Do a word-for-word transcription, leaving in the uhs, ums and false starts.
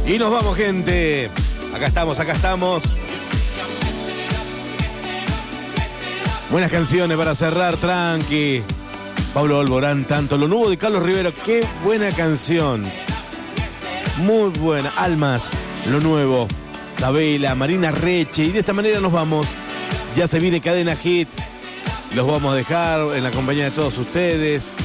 Y nos vamos, gente. Acá estamos, acá estamos. Buenas canciones para cerrar, tranqui. Pablo Alborán, tanto. Lo nuevo de Carlos Rivero, qué buena canción. Muy buena. Almas, lo nuevo. Sabela, Marina Reche. Y de esta manera nos vamos. Ya se viene Cadena Hit. Los vamos a dejar en la compañía de todos ustedes.